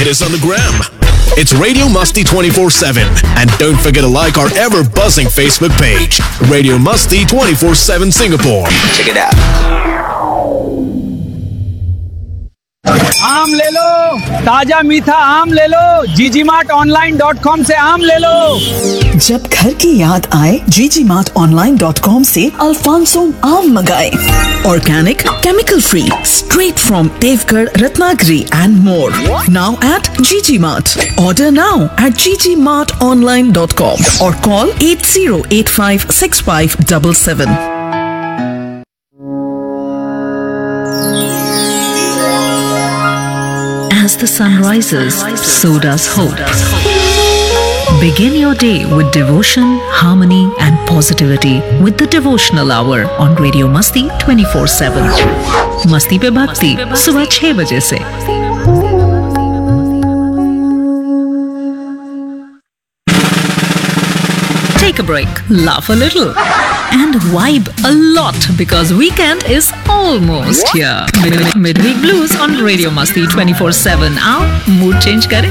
It is on the gram. It's Radio Musty 24/7. And don't forget to like our ever-buzzing Facebook page, Radio Musty 24/7 Singapore. Check it out. आम ले लो, ताजा मीठा आम ले लो, GGMartOnline.com से आम ले लो। जब घर की याद आए GGMartOnline.com से अल्फांसो आम मंगाए। Organic, chemical free, straight from Deogarh, Ratnagiri and more. Now at GGMart. Order now at GGMartOnline.com or call 80856577. As the sun rises, so does hope. Begin your day with devotion, harmony and positivity with the Devotional Hour on Radio Musty 24/7. मस्ती पे भक्ति सुबह 6 बजे से। Take a break, laugh a little, and vibe a lot because weekend is almost here. Midweek Blues on Radio Musty 24/7. आओ mood change करें।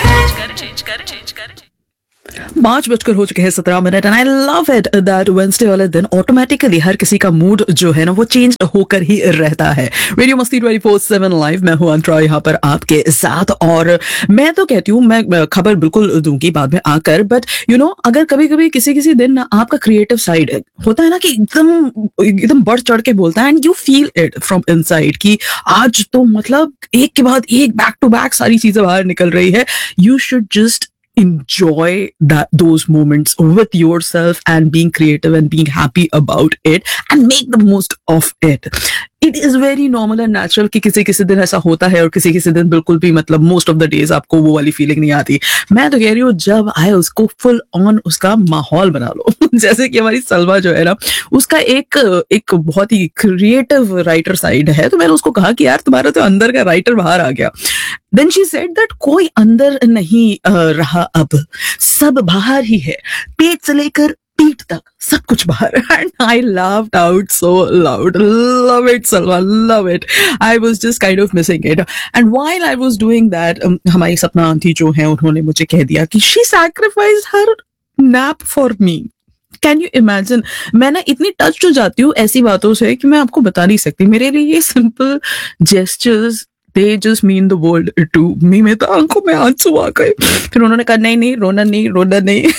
5 हो चुके हैं 17 minute and I love it that Wednesday वाले दिन ऑटोमेटिकली हर किसी का मूड जो है ना वो चेंज होकर ही रहता है। रेडियो मस्ती 24/7 लाइव, मैं हूं अंतरा यहाँ पर आपके साथ। और मैं तो कहती हूँ, मैं खबर बिल्कुल दूंगी बाद में आकर, बट यू नो अगर कभी कभी किसी दिन ना आपका क्रिएटिव साइड होता है ना कि एकदम बढ़ चढ़ के बोलता है and you feel it from inside कि आज तो मतलब एक के बाद एक बैक टू बैक सारी चीजें बाहर निकल रही है। You should just enjoy those moments with yourself and being creative and being happy about it and make the most of it. It is very normal and natural कि किसी दिन ऐसा होता है और किसी दिन बिल्कुल भी मतलब most of the days आपको वो वाली फीलिंग नहीं आती। मैं तो कह रही हूँ जब आए उसको फुल ऑन उसका माहौल बना लो। जैसे कि हमारी सलमा जो है ना, उसका एक बहुत ही क्रिएटिव राइटर साइड है, तो मैंने उसको कहा कि यार तुम्हारा तो अंदर का राइटर बाहर आ गया। Then she said that कोई अंदर नहीं रहा, अब सब बाहर ही है, पेट से लेकर पीठ तक सब कुछ बाहर। And I laughed out so loud. Love it, Salwa, love it. I was just kind of missing it. And while I was doing that, हमारी सपना आंटी जो है उन्होंने मुझे कह दिया कि she sacrificed her nap for me. Can you imagine? मैं ना इतनी टच हो जाती हूँ ऐसी बातों से कि मैं आपको बता नहीं सकती। मेरे लिए ये simple gestures they just mean the world to me। मैं तो आंखों में आंसू आ गए। फिर उन्होंने कहा नहीं रोना नहीं।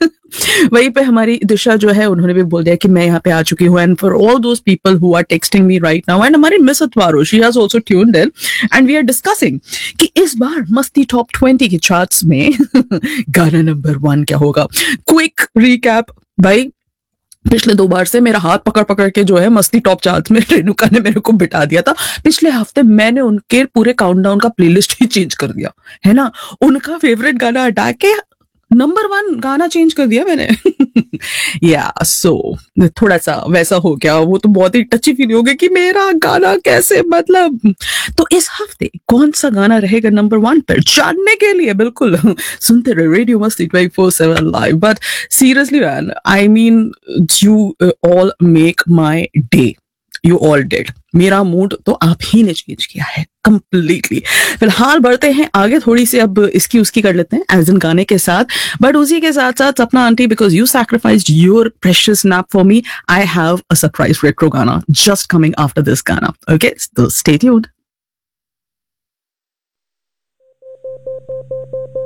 वहीं पे हमारी दिशा जो है उन्होंने भी बोल दिया कि मैं यहाँ पे आ चुकी हूँ। And for all those people who are texting me right now, and हमारी miss अतवारो, she has also tuned in and we are discussing कि इस बार मस्ती टॉप 20 के चार्ट्स में गाना नंबर 1 क्या होगा। क्विक रिकैप भाई, पिछले 2 बार से मेरा हाथ पकड़ के जो है मस्ती टॉप चार्ट्स में रेणुका ने मेरे को बिठा दिया था। पिछले हफ्ते मैंने उनके पूरे काउंटडाउन का प्लेलिस्ट ही चेंज कर दिया है ना, उनका फेवरेट गाना हटा के नंबर 1 गाना चेंज कर दिया मैंने। या सो थोड़ा सा वैसा हो गया। वो तो बहुत ही टची फील हो गई कि मेरा गाना कैसे, मतलब। तो इस हफ्ते कौन सा गाना रहेगा नंबर 1 पर जानने के लिए बिल्कुल सुनते रहे रेडियो मस्ती 24/7 live. But seriously man, I mean you all make my day, you all did. मेरा मूड तो आप ही ने चेंज किया है कंप्लीटली। फिलहाल बढ़ते हैं आगे, थोड़ी सी अब इसकी उसकी कर लेते हैं एज इन गाने के साथ, बट उसी के साथ साथ सपना aunty, because you sacrificed your precious nap for me, I have a surprise retro गाना जस्ट कमिंग आफ्टर दिस गाना। ओके, तो स्टे ट्यून्ड।